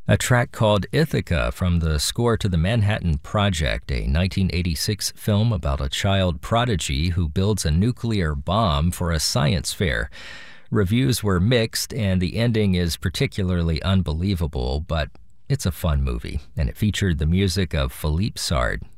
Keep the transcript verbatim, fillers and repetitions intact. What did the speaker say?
A track called Ithaca from the score to The Manhattan Project, a nineteen eighty-six film about a child prodigy who builds a nuclear bomb for a science fair. Reviews were mixed, and the ending is particularly unbelievable, but it's a fun movie, and it featured the music of Philippe Sard.